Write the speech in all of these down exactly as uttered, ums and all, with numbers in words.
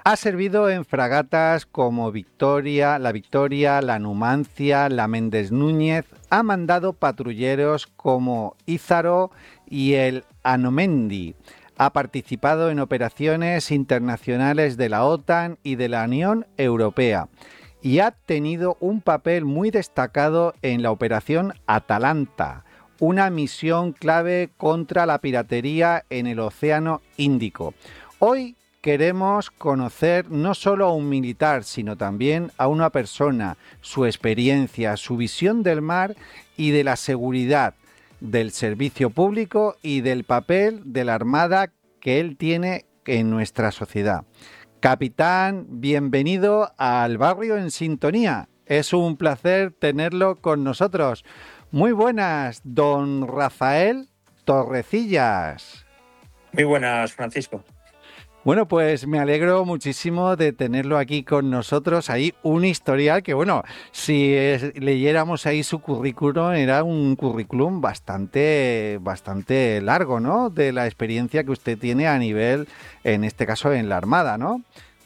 Ha servido en fragatas como Victoria, la Victoria, la Numancia, la Méndez Núñez. Ha mandado patrulleros como Ízaro y el Anomendi. Ha participado en operaciones internacionales de la OTAN y de la Unión Europea. Y ha tenido un papel muy destacado en la Operación Atalanta, una misión clave contra la piratería en el Océano Índico. Hoy queremos conocer no solo a un militar, sino también a una persona, su experiencia, su visión del mar y de la seguridad, del servicio público y del papel de la Armada que él tiene en nuestra sociedad. Capitán, bienvenido al Barrio en Sintonía. Es un placer tenerlo con nosotros. Muy buenas, don Rafael Torrecillas. Muy buenas, Francisco. Bueno, pues me alegro muchísimo de tenerlo aquí con nosotros. Hay un historial que, bueno, si es, leyéramos ahí su currículum, era un currículum bastante, bastante largo, ¿no? De la experiencia que usted tiene a nivel, en este caso, en la Armada, ¿no?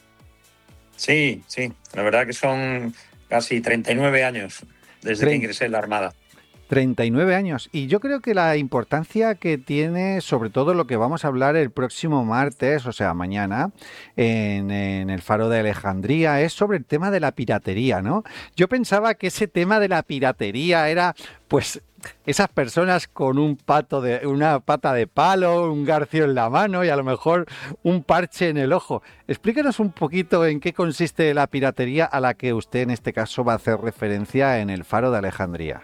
Sí, sí, la verdad que son casi treinta y nueve años desde que ingresé en la Armada. treinta y nueve años. Y yo creo que la importancia que tiene, sobre todo lo que vamos a hablar el próximo martes, o sea, mañana, en, en el Faro de Alejandría, es sobre el tema de la piratería, ¿no? Yo pensaba que ese tema de la piratería era, pues, esas personas con un pato de, una pata de palo, un garfio en la mano y a lo mejor un parche en el ojo. Explíquenos un poquito en qué consiste la piratería a la que usted en este caso va a hacer referencia en el Faro de Alejandría.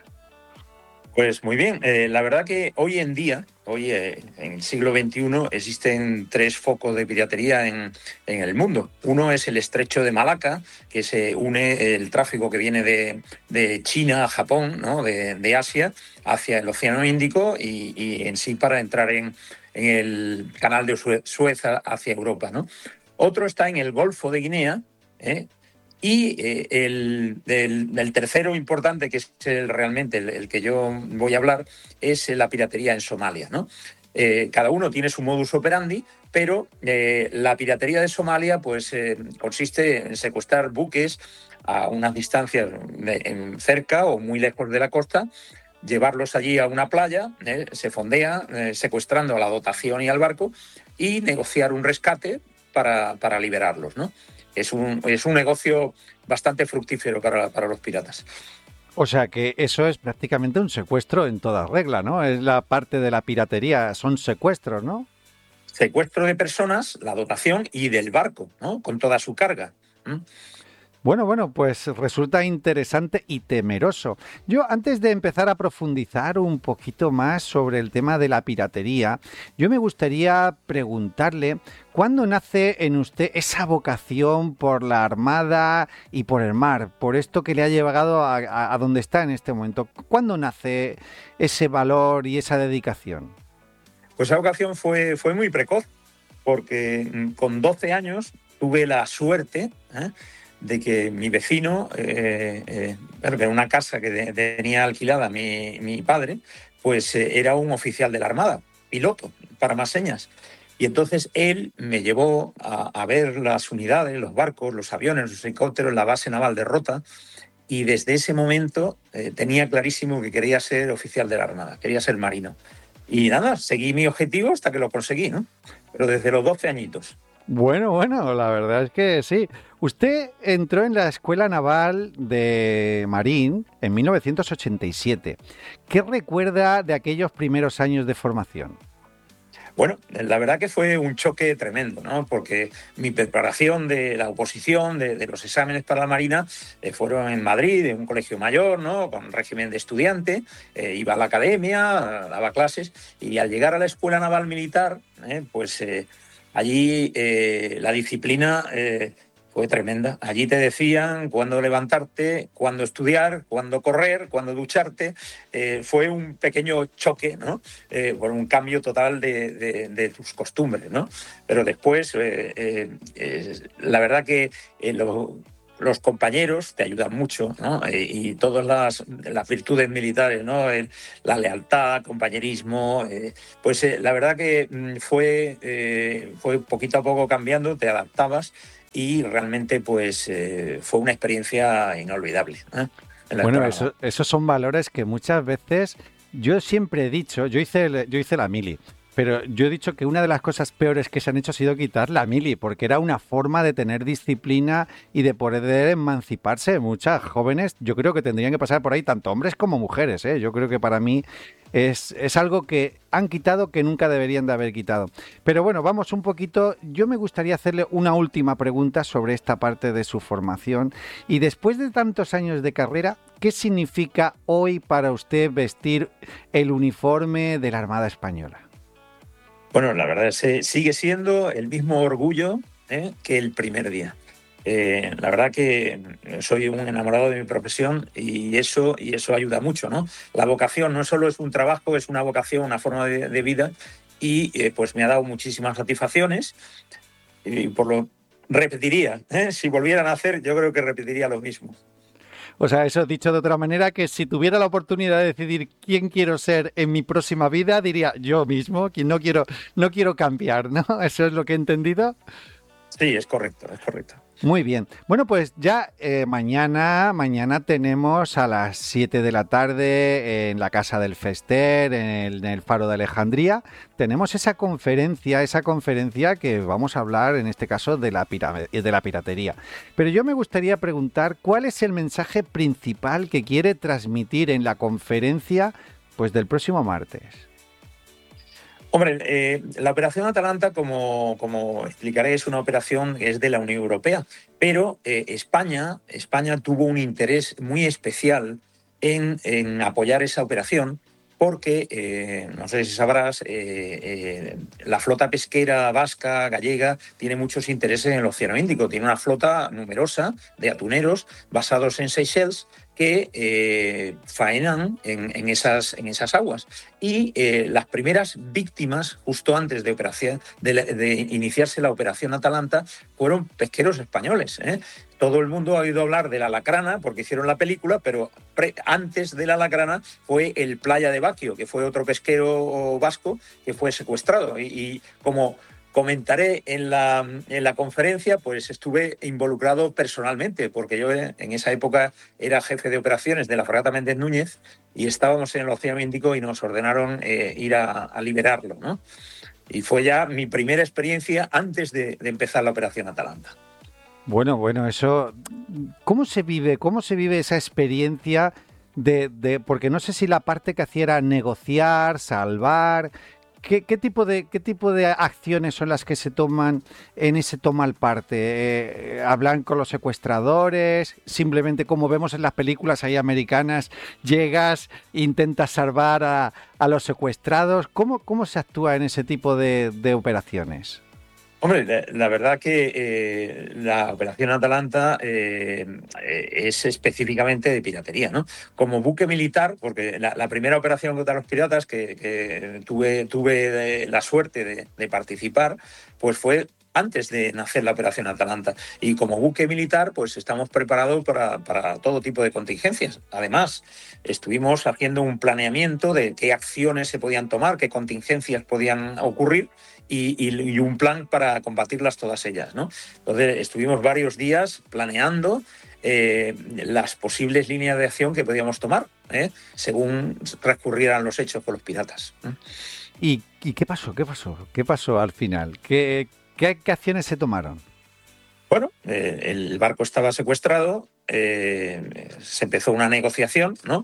Pues muy bien, eh, la verdad que hoy en día, hoy eh, en el siglo veintiuno, existen tres focos de piratería en, en el mundo. Uno es el Estrecho de Malaca, que se une el tráfico que viene de, de China a Japón, ¿no? de, de Asia, hacia el Océano Índico y, y en sí para entrar en, en el canal de Suez hacia Europa, ¿no? Otro está en el Golfo de Guinea, ¿eh? Y eh, el, el, el tercero importante, que es el, realmente el, el que yo voy a hablar, es la piratería en Somalia, ¿no? Eh, cada uno tiene su modus operandi, pero eh, la piratería de Somalia pues, eh, consiste en secuestrar buques a unas distancias de, en cerca o muy lejos de la costa, llevarlos allí a una playa, eh, se fondea, eh, secuestrando a la dotación y al barco, y negociar un rescate para, para liberarlos, ¿no? Es un, es un negocio bastante fructífero para, para los piratas. O sea que eso es prácticamente un secuestro en toda regla, ¿no? Es la parte de la piratería, son secuestros, ¿no? Secuestro de personas, la dotación y del barco, ¿no? Con toda su carga. ¿Mm? Bueno, bueno, pues resulta interesante y temeroso. Yo, antes de empezar a profundizar un poquito más sobre el tema de la piratería, yo me gustaría preguntarle cuándo nace en usted esa vocación por la Armada y por el mar, por esto que le ha llevado a, a, a donde está en este momento. ¿Cuándo nace ese valor y esa dedicación? Pues esa vocación fue, fue muy precoz, porque con doce años tuve la suerte, ¿eh?, de que mi vecino, eh, eh, de una casa que de, tenía alquilada mi, mi padre, pues eh, era un oficial de la Armada, piloto, para más señas. Y entonces él me llevó a, a ver las unidades, los barcos, los aviones, los helicópteros, la base naval de Rota, y desde ese momento eh, tenía clarísimo que quería ser oficial de la Armada, quería ser marino. Y nada, seguí mi objetivo hasta que lo conseguí, ¿no? Pero desde los doce añitos. Bueno, bueno, la verdad es que sí. Usted entró en la Escuela Naval de Marín en mil novecientos ochenta y siete. ¿Qué recuerda de aquellos primeros años de formación? Bueno, la verdad que fue un choque tremendo, ¿no? Porque mi preparación de la oposición, de, de los exámenes para la Marina, eh, fueron en Madrid, en un colegio mayor, ¿no? Con régimen de estudiante, eh, iba a la academia, daba clases, y al llegar a la Escuela Naval Militar, eh, pues eh, allí eh, la disciplina eh, fue tremenda. Allí te decían cuándo levantarte, cuándo estudiar, cuándo correr, cuándo ducharte. Eh, fue un pequeño choque, ¿no? Eh, por un cambio total de, de, de tus costumbres, ¿no? Pero después, eh, eh, eh, la verdad que eh, lo, los compañeros te ayudan mucho, ¿no? Eh, y todas las, las virtudes militares, ¿no? El, la lealtad, compañerismo, eh, pues eh, la verdad que fue, eh, fue poquito a poco cambiando, te adaptabas. y realmente pues eh, fue una experiencia inolvidable, ¿eh? Bueno, eso, esos son valores que muchas veces yo siempre he dicho, yo hice, el- yo hice la mili, pero yo he dicho que una de las cosas peores que se han hecho ha sido quitar la mili, porque era una forma de tener disciplina y de poder emanciparse. Muchas jóvenes, yo creo que tendrían que pasar por ahí, tanto hombres como mujeres, ¿eh? Yo creo que para mí es, es algo que han quitado que nunca deberían de haber quitado. Pero bueno, vamos un poquito, yo me gustaría hacerle una última pregunta sobre esta parte de su formación. Y después de tantos años de carrera, ¿qué significa hoy para usted vestir el uniforme de la Armada Española? Bueno, la verdad es que sigue siendo el mismo orgullo, ¿eh?, que el primer día. Eh, la verdad que soy un enamorado de mi profesión y eso, y eso ayuda mucho, ¿no? La vocación no solo es un trabajo, es una vocación, una forma de, de vida y eh, pues me ha dado muchísimas satisfacciones y por lo repetiría, ¿eh? Si volvieran a hacer, yo creo que repetiría lo mismo. O sea, eso dicho de otra manera, que si tuviera la oportunidad de decidir quién quiero ser en mi próxima vida, diría yo mismo, que no quiero, no quiero cambiar, ¿no? ¿Eso es lo que he entendido? Sí, es correcto, es correcto. Muy bien. Bueno, pues ya eh, mañana, mañana tenemos a las siete de la tarde en la Casa del Fester, en el, en el Faro de Alejandría, tenemos esa conferencia, esa conferencia que vamos a hablar en este caso de la, pira- de la piratería. Pero yo me gustaría preguntar cuál es el mensaje principal que quiere transmitir en la conferencia, pues, del próximo martes. Hombre, eh, la operación Atalanta, como, como explicaré, es una operación que es de la Unión Europea, pero eh, España, España tuvo un interés muy especial en, en apoyar esa operación porque, eh, no sé si sabrás, eh, eh, la flota pesquera vasca, gallega, tiene muchos intereses en el Océano Índico. Tiene una flota numerosa de atuneros basados en Seychelles que eh, faenan en, en, esas, en esas aguas. Y eh, las primeras víctimas, justo antes de, operación, de, de iniciarse la operación Atalanta, fueron pesqueros españoles, ¿eh? Todo el mundo ha oído hablar de la Lacrana porque hicieron la película, pero pre, antes de la Lacrana fue el Playa de Baquio, que fue otro pesquero vasco que fue secuestrado. Y, y como comentaré en la, en la conferencia, pues estuve involucrado personalmente, porque yo en esa época era jefe de operaciones de la fragata Méndez Núñez y estábamos en el Océano Índico y nos ordenaron eh, ir a, a liberarlo, ¿no? Y fue ya mi primera experiencia antes de, de empezar la operación Atalanta. Bueno, bueno, eso, ¿cómo se vive? ¿Cómo se vive esa experiencia de, de porque no sé si la parte que hacía era negociar, salvar, ¿qué, qué tipo de qué tipo de acciones son las que se toman en ese tomar parte? Eh, ¿hablan con los secuestradores? Simplemente como vemos en las películas ahí americanas, llegas, intentas salvar a, a los secuestrados. ¿Cómo, cómo se actúa en ese tipo de, de operaciones? Hombre, la, la verdad que eh, la operación Atalanta eh, es específicamente de piratería, ¿no? Como buque militar, porque la, la primera operación contra los piratas que, que tuve, tuve la suerte de, de participar, pues fue antes de nacer la operación Atalanta. Y como buque militar, pues estamos preparados para, para todo tipo de contingencias. Además, estuvimos haciendo un planeamiento de qué acciones se podían tomar, qué contingencias podían ocurrir, Y, y, y un plan para combatirlas todas ellas, ¿no? Entonces estuvimos varios días planeando eh, las posibles líneas de acción que podíamos tomar, ¿eh?, según transcurrieran los hechos con los piratas, ¿eh? ¿Y, ¿Y qué pasó? ¿Qué pasó? ¿Qué pasó al final? ¿Qué, qué, qué acciones se tomaron? Bueno, eh, el barco estaba secuestrado, eh, se empezó una negociación, ¿no?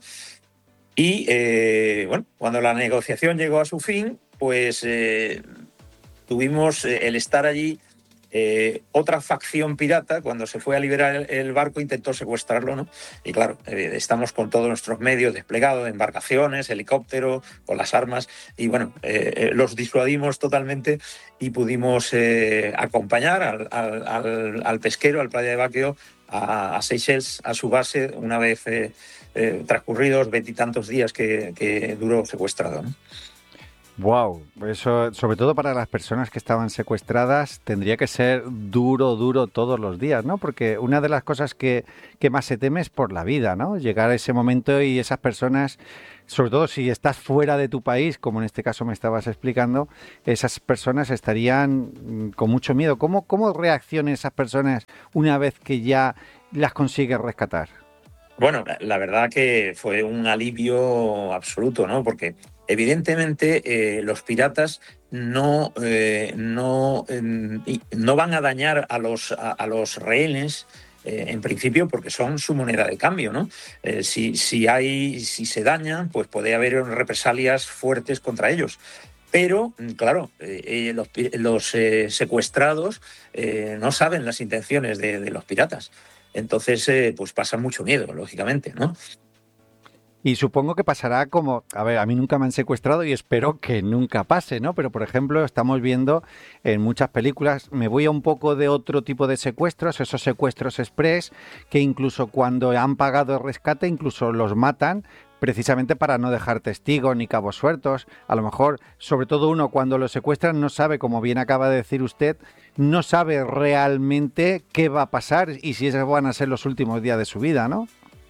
Y eh, bueno, cuando la negociación llegó a su fin, pues eh, tuvimos el estar allí. Eh, otra facción pirata, cuando se fue a liberar el, el barco, intentó secuestrarlo, ¿no? Y claro, eh, estamos con todos nuestros medios desplegados, embarcaciones, helicópteros, con las armas, y bueno, eh, los disuadimos totalmente y pudimos eh, acompañar al, al, al, al pesquero, al Playa de Baquio, a, a Seychelles, a su base, una vez eh, eh, transcurridos veintitantos días que, que duró secuestrado, ¿no? Wow, eso, sobre todo para las personas que estaban secuestradas, tendría que ser duro, duro todos los días, ¿no? Porque una de las cosas que, que más se teme es por la vida, ¿no? Llegar a ese momento y esas personas, sobre todo si estás fuera de tu país, como en este caso me estabas explicando, esas personas estarían mm, con mucho miedo. ¿Cómo, cómo reaccionan esas personas una vez que ya las consigues rescatar? Bueno, la, la verdad que fue un alivio absoluto, ¿no? Porque evidentemente eh, los piratas no, eh, no, eh, no van a dañar a los, a, a los rehenes. Eh, en principio, porque son su moneda de cambio, ¿no? Eh, si, si, hay, si se dañan, pues puede haber represalias fuertes contra ellos. Pero, claro, eh, los, los eh, secuestrados eh, no saben las intenciones de, de los piratas. Entonces, eh, pues pasa mucho miedo, lógicamente, ¿no? Y supongo que pasará como, a ver, a mí nunca me han secuestrado y espero que nunca pase, ¿no? Pero, por ejemplo, estamos viendo en muchas películas, me voy a un poco de otro tipo de secuestros, esos secuestros express, que incluso cuando han pagado el rescate, incluso los matan precisamente para no dejar testigos ni cabos sueltos. A lo mejor, sobre todo uno cuando lo secuestran no sabe, como bien acaba de decir usted, no sabe realmente qué va a pasar y si esos van a ser los últimos días de su vida, ¿no?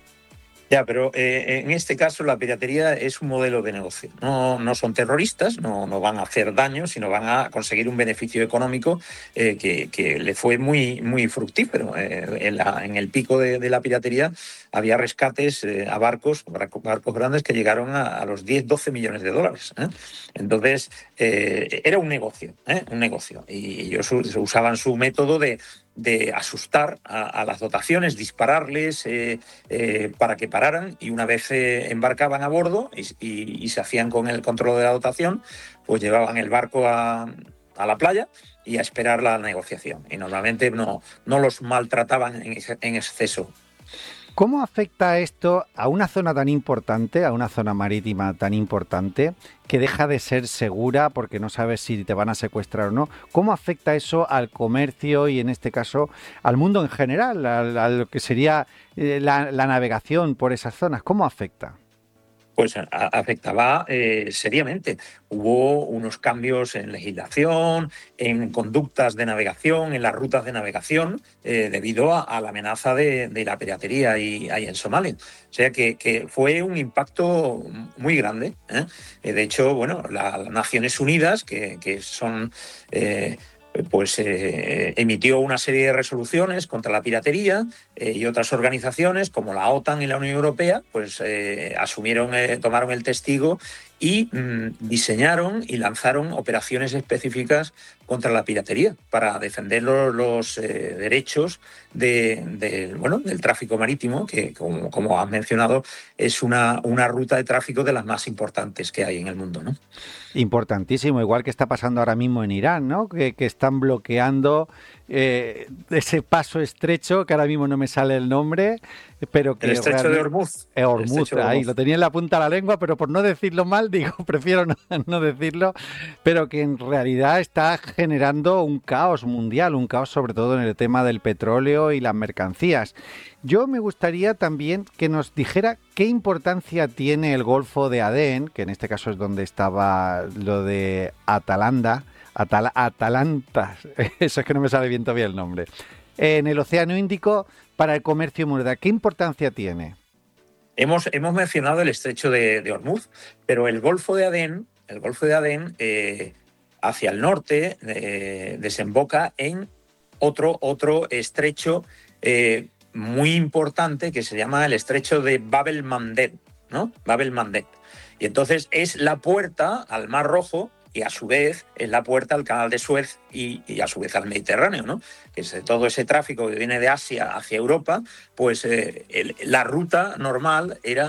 Ya, pero eh, en este caso la piratería es un modelo de negocio. No, no son terroristas, no, no van a hacer daño, sino van a conseguir un beneficio económico eh, que, que le fue muy, muy fructífero. Eh, en, la, en el pico de, de la piratería había rescates eh, a barcos, barcos grandes que llegaron a, a los diez, doce millones de dólares. ¿eh? Entonces, eh, era un negocio, ¿eh? un negocio. Y ellos usaban su método de de asustar a, a las dotaciones, dispararles eh, eh, para que pararan y una vez eh, embarcaban a bordo y, y, y se hacían con el control de la dotación, pues llevaban el barco a, a la playa y a esperar la negociación. Y normalmente no, no los maltrataban en, en exceso. ¿Cómo afecta esto a una zona tan importante, a una zona marítima tan importante, que deja de ser segura porque no sabes si te van a secuestrar o no? ¿Cómo afecta eso al comercio y, en este caso, al mundo en general, a, a lo que sería eh, la, la navegación por esas zonas? ¿Cómo afecta? Pues a, afectaba eh, seriamente. Hubo unos cambios en legislación, en conductas de navegación, en las rutas de navegación, eh, debido a, a la amenaza de, de la piratería ahí, ahí en Somalia. O sea que, que fue un impacto muy grande. ¿eh? De hecho, bueno, la, las Naciones Unidas, que, que son... Eh, pues eh, emitió una serie de resoluciones contra la piratería eh, y otras organizaciones como la OTAN y la Unión Europea pues eh, asumieron, eh, tomaron el testigo y mmm, diseñaron y lanzaron operaciones específicas contra la piratería para defender los, los eh, derechos de, de, bueno, del tráfico marítimo, que como, como has mencionado es una, una ruta de tráfico de las más importantes que hay en el mundo, ¿no? Importantísimo, igual que está pasando ahora mismo en Irán, ¿no? Que, que están bloqueando eh, ese paso estrecho, que ahora mismo no me sale el nombre, pero El que estrecho de realmente... Hormuz. Eh, El Hormuz, estrecho de ahí lo Hormuz. tenía en la punta de la lengua, pero por no decirlo mal, digo, prefiero no, no decirlo, pero que en realidad está generando un caos mundial, un caos sobre todo en el tema del petróleo y las mercancías. Yo me gustaría también que nos dijera qué importancia tiene el Golfo de Adén, que en este caso es donde estaba lo de Atalanta, Atal Atalanta, eso es que no me sale bien todavía el nombre, en el Océano Índico para el comercio mundial. ¿Qué importancia tiene? Hemos, hemos mencionado el estrecho de, de Hormuz, pero el Golfo de Adén, el Golfo de Adén eh, hacia el norte eh, desemboca en otro, otro estrecho eh, muy importante que se llama el estrecho de Bab el-Mandeb, ¿no? Bab el-Mandeb. Y entonces es la puerta al Mar Rojo y a su vez es la puerta al Canal de Suez y, y a su vez al Mediterráneo, ¿no? Que es todo ese tráfico que viene de Asia hacia Europa, pues eh, el, la ruta normal era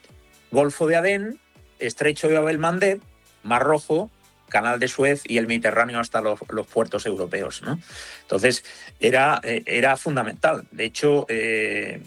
Golfo de Adén, Estrecho de Bab el-Mandeb, Mar Rojo, Canal de Suez y el Mediterráneo hasta los, los puertos europeos, ¿no? Entonces era, eh, era fundamental. De hecho, eh,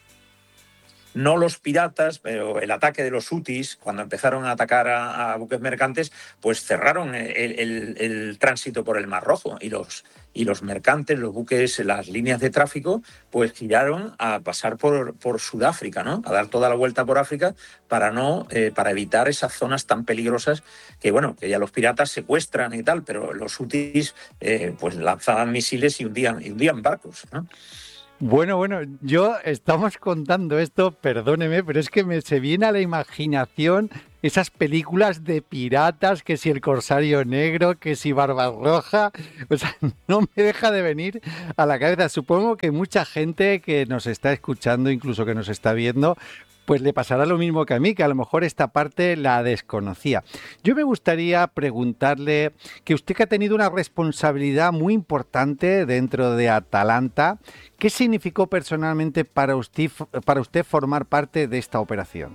no los piratas, pero el ataque de los hutis, cuando empezaron a atacar a, a buques mercantes, pues cerraron el, el, el tránsito por el Mar Rojo y los, y los mercantes, los buques, las líneas de tráfico, pues giraron a pasar por, por Sudáfrica, ¿no? A dar toda la vuelta por África para no eh, para evitar esas zonas tan peligrosas que, bueno, que ya los piratas secuestran y tal, pero los hutis eh, pues lanzaban misiles y hundían, y hundían barcos, ¿no? Bueno, bueno, yo estamos contando esto, perdóneme, pero es que me se viene a la imaginación esas películas de piratas, que si el Corsario Negro, que si Barbarroja, o sea, no me deja de venir a la cabeza. Supongo que mucha gente que nos está escuchando, incluso que nos está viendo, pues le pasará lo mismo que a mí, que a lo mejor esta parte la desconocía. Yo me gustaría preguntarle que usted que ha tenido una responsabilidad muy importante dentro de Atalanta, ¿qué significó personalmente para usted, para usted formar parte de esta operación?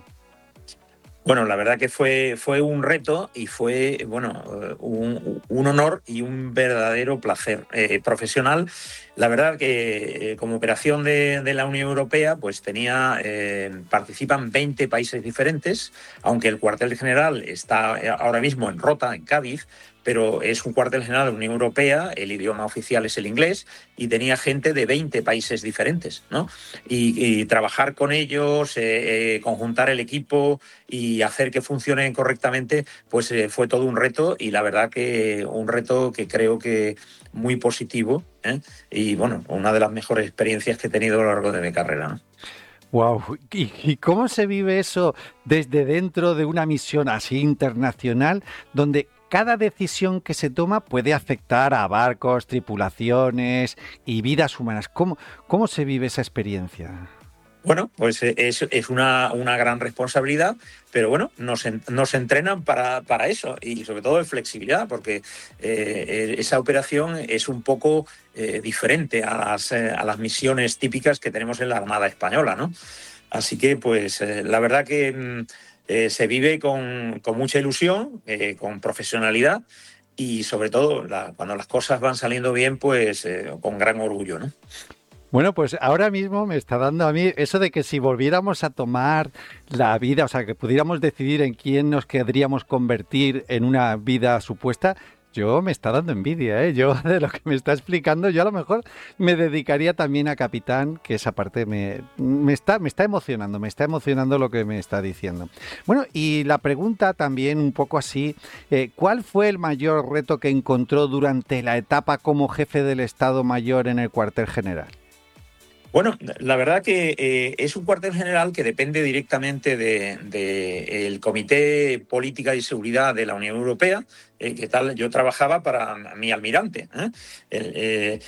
Bueno, la verdad que fue, fue un reto y fue, bueno, un, un honor y un verdadero placer eh, profesional. La verdad que eh, como operación de, de la Unión Europea, pues tenía, eh, participan veinte países diferentes, aunque el cuartel general está ahora mismo en Rota, en Cádiz, pero es un cuartel general de la Unión Europea, el idioma oficial es el inglés, y tenía gente de veinte países diferentes, ¿no? Y, y trabajar con ellos, eh, eh, conjuntar el equipo y hacer que funcionen correctamente, pues eh, fue todo un reto, y la verdad que un reto que creo que muy positivo, ¿eh? Y bueno, una de las mejores experiencias que he tenido a lo largo de mi carrera, ¿no? Wow. ¿Y, ¿Y cómo se vive eso desde dentro de una misión así internacional, donde cada decisión que se toma puede afectar a barcos, tripulaciones y vidas humanas? ¿Cómo, cómo se vive esa experiencia? Bueno, pues es, es una, una gran responsabilidad, pero bueno, nos, en, nos entrenan para, para eso, y sobre todo en flexibilidad, porque eh, esa operación es un poco eh, diferente a las, eh, a las misiones típicas que tenemos en la Armada Española, ¿no? Así que, pues, eh, la verdad que eh, se vive con, con mucha ilusión, eh, con profesionalidad, y sobre todo, la, cuando las cosas van saliendo bien, pues eh, con gran orgullo, ¿no? Bueno, pues ahora mismo me está dando a mí eso de que si volviéramos a tomar la vida, o sea, que pudiéramos decidir en quién nos querríamos convertir en una vida supuesta, yo me está dando envidia, ¿eh? Yo de lo que me está explicando, yo a lo mejor me dedicaría también a Capitán, que esa parte me, me, está, me está emocionando, me está emocionando lo que me está diciendo. Bueno, y la pregunta también un poco así, eh, ¿cuál fue el mayor reto que encontró durante la etapa como jefe del Estado Mayor en el cuartel general? Bueno, la verdad que eh, es un cuartel general que depende directamente del de, de Comité Política y Seguridad de la Unión Europea, eh, que tal, yo trabajaba para mi almirante, ¿eh? El, eh,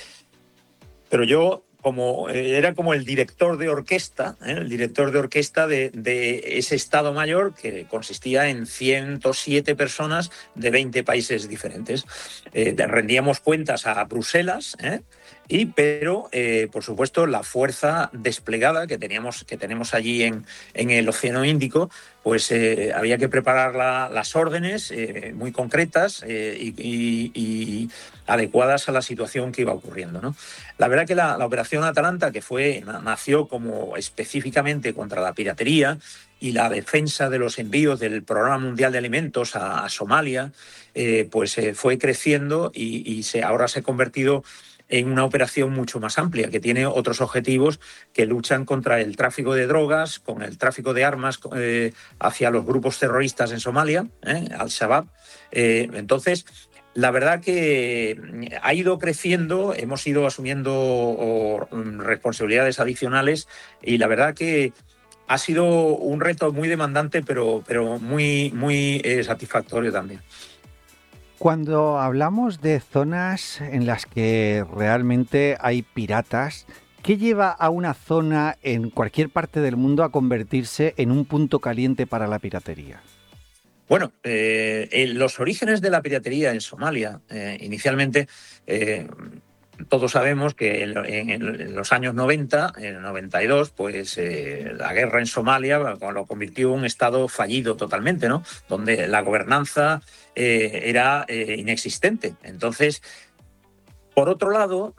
pero yo como era como el director de orquesta, ¿eh? el director de orquesta de, de ese Estado Mayor, que consistía en ciento siete personas de veinte países diferentes. Eh, rendíamos cuentas a Bruselas, ¿eh? Y, pero, eh, por supuesto, la fuerza desplegada que, teníamos, que tenemos allí en, en el Océano Índico, pues eh, había que preparar la, las órdenes eh, muy concretas eh, y, y, y adecuadas a la situación que iba ocurriendo, ¿no? La verdad que la, la operación Atalanta, que fue, nació como específicamente contra la piratería y la defensa de los envíos del Programa Mundial de Alimentos a, a Somalia, eh, pues eh, fue creciendo y, y se, ahora se ha convertido en una operación mucho más amplia, que tiene otros objetivos que luchan contra el tráfico de drogas, con el tráfico de armas eh, hacia los grupos terroristas en Somalia, ¿eh? Al-Shabaab. Eh, entonces, la verdad que ha ido creciendo, hemos ido asumiendo o, responsabilidades adicionales, y la verdad que ha sido un reto muy demandante, pero, pero muy, muy eh, satisfactorio también. Cuando hablamos de zonas en las que realmente hay piratas, ¿qué lleva a una zona en cualquier parte del mundo a convertirse en un punto caliente para la piratería? Bueno, eh, en los orígenes de la piratería en Somalia, eh, inicialmente, eh, todos sabemos que en, en, en los años noventa, en el noventa y dos, pues eh, la guerra en Somalia lo convirtió en un estado fallido totalmente, ¿no? Donde la gobernanza eh, era eh, inexistente. Entonces, Por otro lado,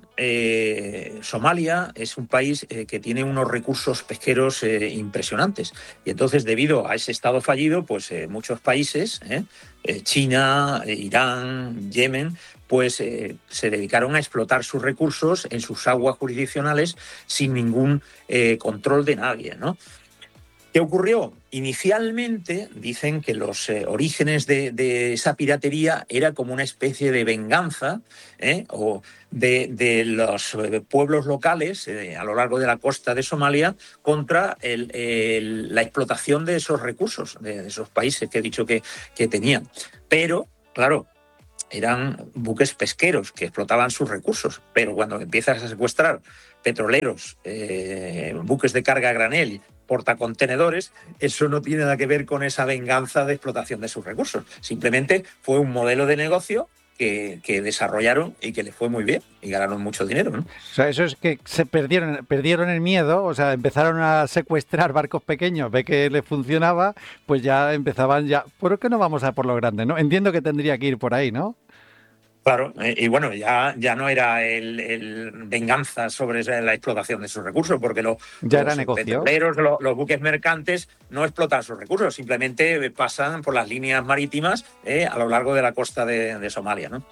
eh, Somalia es un país eh, que tiene unos recursos pesqueros eh, impresionantes. Y entonces, debido a ese estado fallido, pues eh, muchos países, eh, eh, China, eh, Irán, Yemen, pues eh, se dedicaron a explotar sus recursos en sus aguas jurisdiccionales sin ningún eh, control de nadie, ¿no? ¿Qué ocurrió? Inicialmente dicen que los eh, orígenes de, de esa piratería era como una especie de venganza ¿eh? o de, de los eh, pueblos locales eh, a lo largo de la costa de Somalia contra el, el, la explotación de esos recursos, de, de esos países que he dicho que, que tenían. Pero, claro, eran buques pesqueros que explotaban sus recursos, pero cuando empiezas a secuestrar petroleros, eh, buques de carga a granel, portacontenedores, eso no tiene nada que ver con esa venganza de explotación de sus recursos. Simplemente fue un modelo de negocio que, que desarrollaron y que les fue muy bien y ganaron mucho dinero, ¿no? O sea, eso es que se perdieron, perdieron el miedo, o sea, empezaron a secuestrar barcos pequeños, ve que les funcionaba, pues ya empezaban ya, ¿por qué no vamos a por lo grande, no? Entiendo que tendría que ir por ahí, ¿no? Claro, eh, y bueno, ya, ya no era el, el venganza sobre la explotación de sus recursos, porque lo, Ya era los negocio. petroleros, lo, los buques mercantes no explotan sus recursos, simplemente pasan por las líneas marítimas eh, a lo largo de la costa de, de Somalia, ¿no?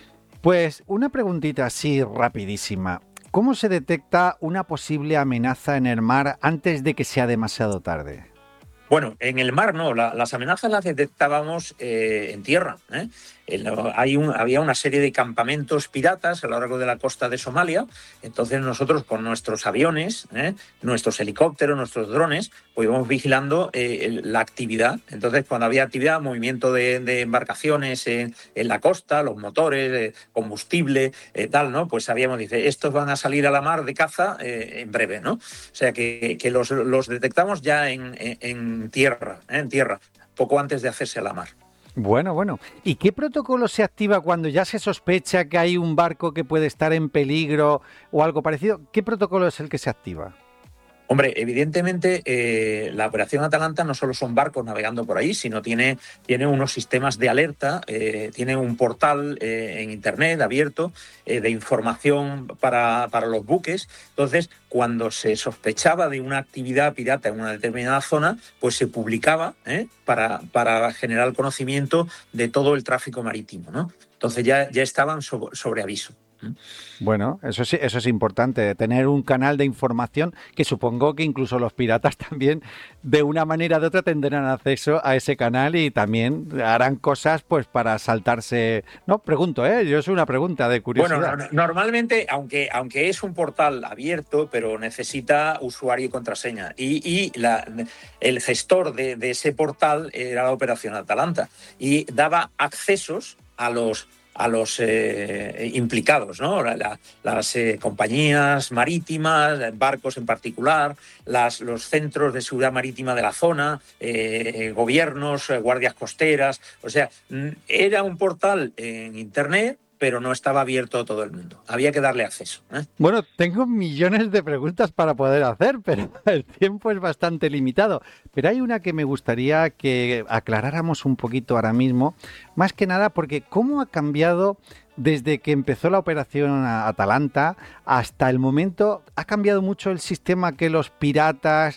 Pues una preguntita así rapidísima. ¿Cómo se detecta una posible amenaza en el mar antes de que sea demasiado tarde? Bueno, en el mar no, la, las amenazas las detectábamos eh, en tierra. ¿eh? El, hay un, había una serie de campamentos piratas a lo largo de la costa de Somalia, entonces nosotros con nuestros aviones, ¿eh? nuestros helicópteros, nuestros drones, pues íbamos vigilando eh, la actividad. Entonces cuando había actividad, movimiento de, de embarcaciones en, en la costa, los motores, eh, combustible, eh, tal, ¿no? Pues sabíamos, dice, estos van a salir a la mar de caza eh, en breve, ¿no? O sea que, que los, los detectamos ya en, en, en tierra, ¿eh? en tierra, poco antes de hacerse a la mar. Bueno, bueno. ¿Y qué protocolo se activa cuando ya se sospecha que hay un barco que puede estar en peligro o algo parecido? ¿Qué protocolo es el que se activa? Hombre, evidentemente eh, la Operación Atalanta no solo son barcos navegando por ahí, sino tiene, tiene unos sistemas de alerta, eh, tiene un portal eh, en Internet abierto eh, de información para, para los buques. Entonces, cuando se sospechaba de una actividad pirata en una determinada zona, pues se publicaba ¿eh? para, para generar conocimiento de todo el tráfico marítimo, ¿no? Entonces ya, ya estaban sobre, sobre aviso. Bueno, eso sí, eso es importante, tener un canal de información que supongo que incluso los piratas también de una manera u otra tendrán acceso a ese canal y también harán cosas pues para saltarse. No, pregunto, ¿eh? Yo es una pregunta de curiosidad. Bueno, no, normalmente, aunque, aunque es un portal abierto, pero necesita usuario y contraseña. Y, y la, el gestor de, de ese portal era la Operación Atalanta y daba accesos a los a los eh, implicados, ¿no? La, la, las eh, compañías marítimas, barcos en particular, las, los centros de seguridad marítima de la zona, eh, gobiernos, eh, guardias costeras. O sea, era un portal en Internet, pero no estaba abierto a todo el mundo. Había que darle acceso. ¿eh? Bueno, tengo millones de preguntas para poder hacer, pero el tiempo es bastante limitado. Pero hay una que me gustaría que aclaráramos un poquito ahora mismo, más que nada porque ¿cómo ha cambiado desde que empezó la operación Atalanta hasta el momento? ¿Ha cambiado mucho el sistema que los piratas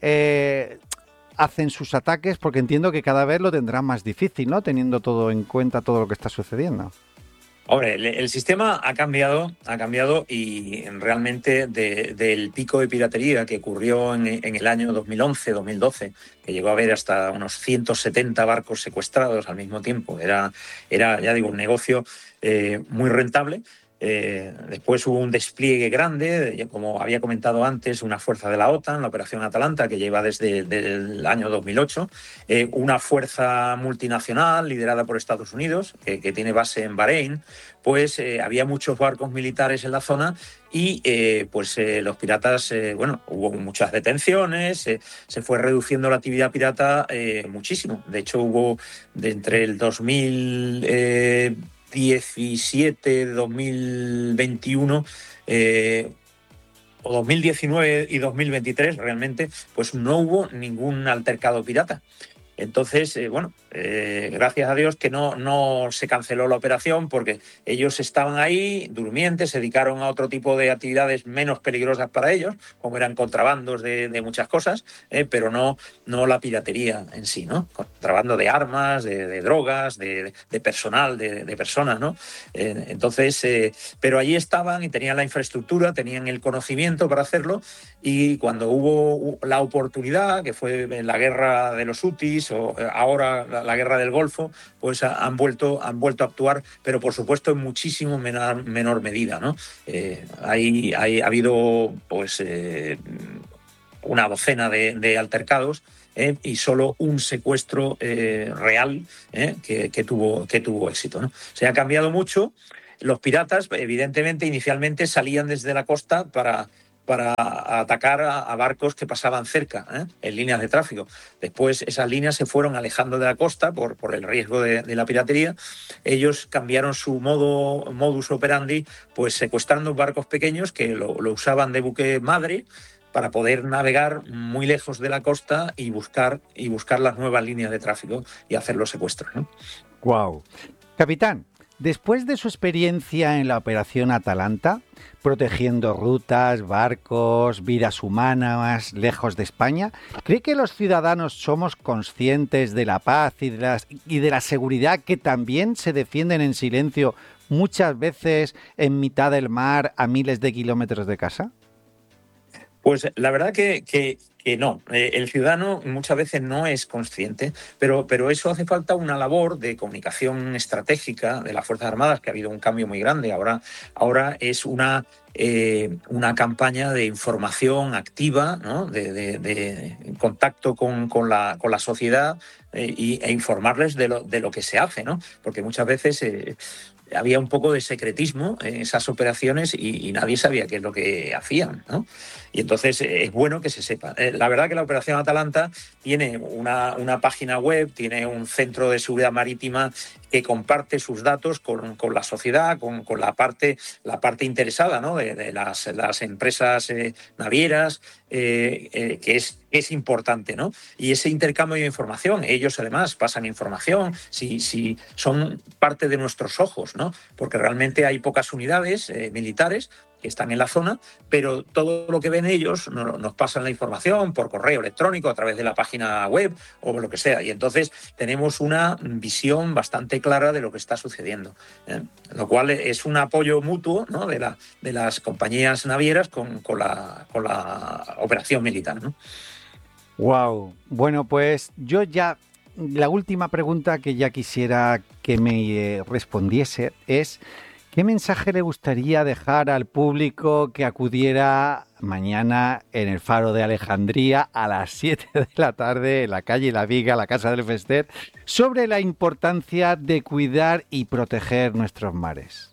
eh, hacen sus ataques? Porque entiendo que cada vez lo tendrán más difícil, ¿no? Teniendo todo en cuenta todo lo que está sucediendo. Hombre, el, el sistema ha cambiado, ha cambiado y realmente de, del pico de piratería que ocurrió en, en el año dos mil once, dos mil doce, que llegó a haber hasta unos ciento setenta barcos secuestrados al mismo tiempo, era, era ya digo, un negocio eh, muy rentable. Eh, después hubo un despliegue grande, como había comentado antes, una fuerza de la OTAN, la Operación Atalanta, que lleva desde, desde el año dos mil ocho, eh, una fuerza multinacional liderada por Estados Unidos, que, que tiene base en Bahrein, pues eh, había muchos barcos militares en la zona y eh, pues eh, los piratas, eh, bueno, hubo muchas detenciones, eh, se fue reduciendo la actividad pirata eh, muchísimo. De hecho, hubo de entre el dos mil... Eh, diecisiete, dos mil veintiuno eh, o dos mil diecinueve y dos mil veintitrés realmente, pues no hubo ningún altercado pirata. Entonces, eh, bueno, eh, gracias a Dios que no, no se canceló la operación, porque ellos estaban ahí durmientes, se dedicaron a otro tipo de actividades menos peligrosas para ellos, como eran contrabandos de, de muchas cosas, eh, pero no, no la piratería en sí, ¿no? Contrabando de armas, de, de drogas, de, de personal, de, de personas, ¿no? Eh, entonces, eh, pero allí estaban y tenían la infraestructura, tenían el conocimiento para hacerlo, y cuando hubo la oportunidad, que fue en la guerra de los hutis o ahora la, la guerra del Golfo, pues han vuelto, han vuelto a actuar, pero por supuesto en muchísimo menor, menor medida, ¿no? Eh, hay, hay, ha habido pues eh, una docena de, de altercados, eh, y solo un secuestro eh, real eh, que, que, tuvo, que tuvo éxito, ¿no? Se ha cambiado mucho. Los piratas, evidentemente, inicialmente salían desde la costa para, para atacar a, a barcos que pasaban cerca, ¿eh? en líneas de tráfico. Después esas líneas se fueron alejando de la costa por, por el riesgo de, de la piratería. Ellos cambiaron su modo, modus operandi, pues secuestrando barcos pequeños que lo, lo usaban de buque madre para poder navegar muy lejos de la costa y buscar, y buscar las nuevas líneas de tráfico y hacer los secuestros, ¿no? Wow. Capitán, después de su experiencia en la Operación Atalanta, protegiendo rutas, barcos, vidas humanas lejos de España, ¿cree que los ciudadanos somos conscientes de la paz y de, las, y de la seguridad que también se defienden en silencio muchas veces en mitad del mar a miles de kilómetros de casa? Pues la verdad que, que, que no. Eh, el ciudadano muchas veces no es consciente, pero, pero eso hace falta una labor de comunicación estratégica de las Fuerzas Armadas, que ha habido un cambio muy grande. Ahora, ahora es una, eh, una campaña de información activa, ¿no? de, de, de contacto con, con, la, con la sociedad eh, y, e informarles de lo, de lo que se hace, ¿no? Porque muchas veces Eh, había un poco de secretismo en esas operaciones y, y nadie sabía qué es lo que hacían, ¿no? Y entonces eh, es bueno que se sepa. Eh, la verdad que la Operación Atalanta tiene una, una página web, tiene un centro de seguridad marítima que comparte sus datos con, con la sociedad, con, con la parte, la parte interesada, ¿no? de, de las, las empresas eh, navieras, eh, eh, que es, es importante, ¿no? Y ese intercambio de información, ellos además pasan información, si, si son parte de nuestros ojos, ¿no? Porque realmente hay pocas unidades eh, militares que están en la zona, pero todo lo que ven ellos nos, nos pasan la información por correo electrónico, a través de la página web o lo que sea. Y entonces tenemos una visión bastante clara de lo que está sucediendo, ¿eh? Lo cual es un apoyo mutuo, ¿no? de, la, de las compañías navieras con, con, la, con la operación militar, ¿no? Wow. Bueno, pues yo ya, la última pregunta que ya quisiera que me eh, respondiese es: ¿qué mensaje le gustaría dejar al público que acudiera mañana en el Faro de Alejandría a las siete de la tarde en la calle La Viga, la Casa del Festet, sobre la importancia de cuidar y proteger nuestros mares?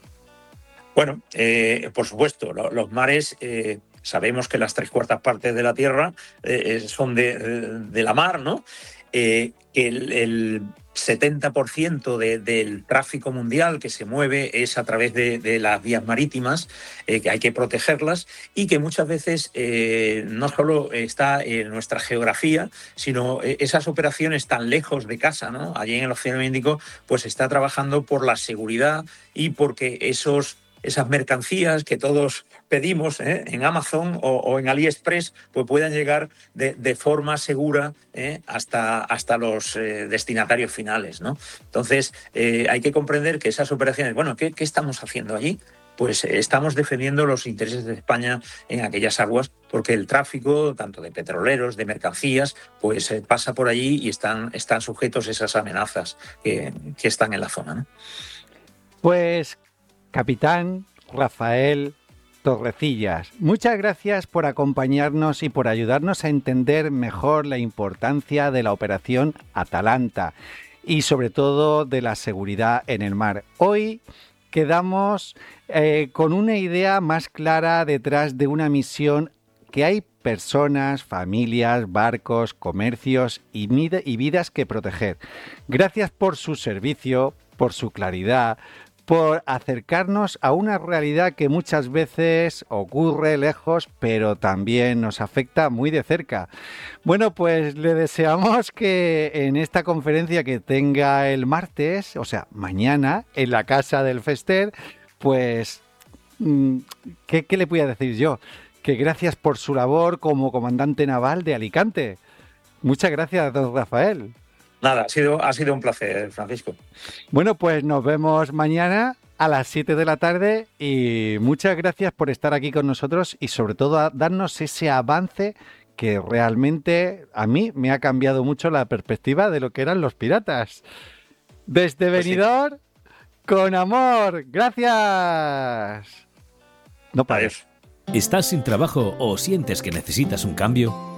Bueno, eh, por supuesto, lo, los mares, eh, sabemos que las tres cuartas partes de la Tierra eh, son de, de la mar, ¿no? Eh, que el, el setenta por ciento de, del tráfico mundial que se mueve es a través de, de las vías marítimas, eh, que hay que protegerlas, y que muchas veces eh, no solo está en nuestra geografía, sino esas operaciones tan lejos de casa, ¿no? Allí en el Océano Índico, pues está trabajando por la seguridad y porque esos esas mercancías que todos pedimos ¿eh? en Amazon o, o en AliExpress, pues puedan llegar de, de forma segura ¿eh? hasta, hasta los eh, destinatarios finales, ¿no? Entonces, eh, hay que comprender que esas operaciones, bueno, ¿qué, qué estamos haciendo allí? Pues eh, estamos defendiendo los intereses de España en aquellas aguas, porque el tráfico, tanto de petroleros, de mercancías, pues eh, pasa por allí y están, están sujetos a esas amenazas que, que están en la zona, ¿no? Pues, Capitán Rafael Torrecillas, muchas gracias por acompañarnos y por ayudarnos a entender mejor la importancia de la Operación Atalanta y sobre todo de la seguridad en el mar. Hoy quedamos eh, con una idea más clara detrás de una misión que hay personas, familias, barcos, comercios y, y vidas que proteger. Gracias por su servicio, por su claridad, por acercarnos a una realidad que muchas veces ocurre lejos, pero también nos afecta muy de cerca. Bueno, pues le deseamos que en esta conferencia que tenga el martes, o sea, mañana, en la Casa del Fester, pues, ¿qué, qué le voy a decir yo? Que gracias por su labor como comandante naval de Alicante. Muchas gracias, don Rafael. Nada, ha sido, ha sido un placer, Francisco. Bueno, pues nos vemos mañana a las siete de la tarde y muchas gracias por estar aquí con nosotros y sobre todo a darnos ese avance que realmente a mí me ha cambiado mucho la perspectiva de lo que eran los piratas. Desde pues Benidorm, sí. Con amor. Gracias. No pares. ¿Estás sin trabajo o sientes que necesitas un cambio?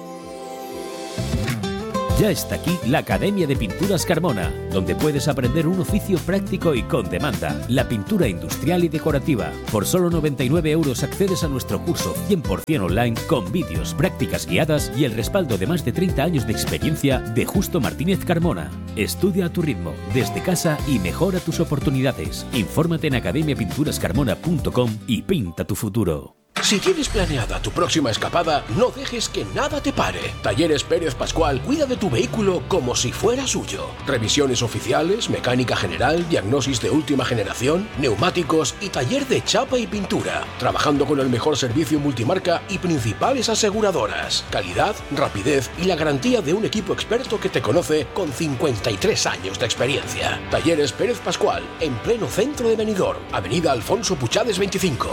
Ya está aquí la Academia de Pinturas Carmona, donde puedes aprender un oficio práctico y con demanda, la pintura industrial y decorativa. Por solo noventa y nueve euros accedes a nuestro curso cien por ciento online con vídeos, prácticas guiadas y el respaldo de más de treinta años de experiencia de Justo Martínez Carmona. Estudia a tu ritmo, desde casa y mejora tus oportunidades. Infórmate en academia pinturas carmona punto com y pinta tu futuro. Si tienes planeada tu próxima escapada, no dejes que nada te pare. Talleres Pérez Pascual cuida de tu vehículo como si fuera suyo. Revisiones oficiales, mecánica general, diagnosis de última generación, neumáticos y taller de chapa y pintura. Trabajando con el mejor servicio multimarca y principales aseguradoras. Calidad, rapidez y la garantía de un equipo experto que te conoce con cincuenta y tres años de experiencia. Talleres Pérez Pascual, en pleno centro de Benidorm, avenida Alfonso Puchades veinticinco.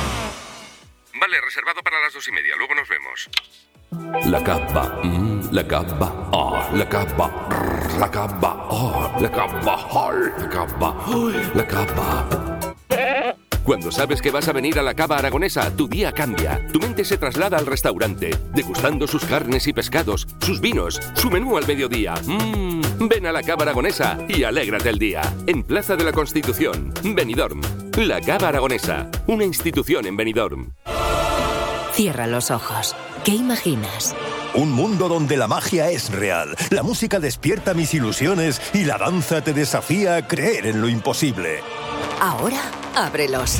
Vale, reservado para las dos y media. Luego nos vemos. La cava, mm, la cava, oh, la cava, la cava, oh, la cava, oh, la cava, oh, la cava. Cuando sabes que vas a venir a la Cava Aragonesa, tu día cambia. Tu mente se traslada al restaurante, degustando sus carnes y pescados, sus vinos, su menú al mediodía. Mmm, ven a la Cava Aragonesa y alégrate el día. En Plaza de la Constitución, Benidorm. La Cava Aragonesa, una institución en Benidorm. Cierra los ojos. ¿Qué imaginas? Un mundo donde la magia es real, la música despierta mis ilusiones y la danza te desafía a creer en lo imposible. Ahora, ábrelos.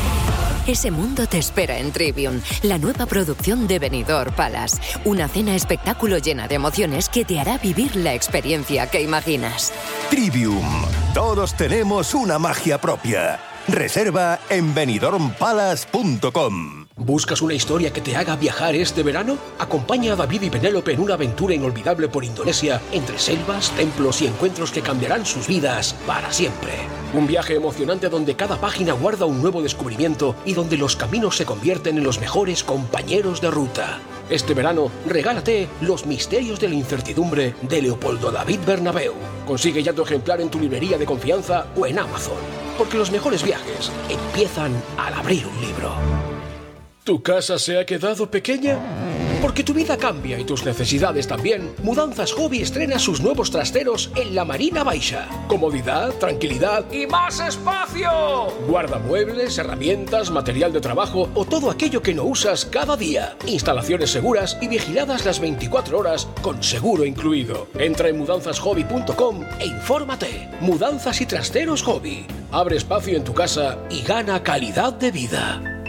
Ese mundo te espera en Trivium, la nueva producción de Benidorm Palace. Una cena espectáculo llena de emociones que te hará vivir la experiencia que imaginas. Trivium. Todos tenemos una magia propia. Reserva en benidorm palace punto com. ¿Buscas una historia que te haga viajar este verano? Acompaña a David y Penélope en una aventura inolvidable por Indonesia, entre selvas, templos y encuentros que cambiarán sus vidas para siempre. Un viaje emocionante donde cada página guarda un nuevo descubrimiento y donde los caminos se convierten en los mejores compañeros de ruta. Este verano, regálate Los misterios de la incertidumbre de Leopoldo David Bernabeu. Consigue ya tu ejemplar en tu librería de confianza o en Amazon. Porque los mejores viajes empiezan al abrir un libro. ¿Tu casa se ha quedado pequeña? Porque tu vida cambia y tus necesidades también. Mudanzas Hobby estrena sus nuevos trasteros en la Marina Baixa. Comodidad, tranquilidad y más espacio. Guarda muebles, herramientas, material de trabajo o todo aquello que no usas cada día. Instalaciones seguras y vigiladas las veinticuatro horas con seguro incluido. Entra en mudanzas hobby punto com e infórmate. Mudanzas y trasteros Hobby. Abre espacio en tu casa y gana calidad de vida.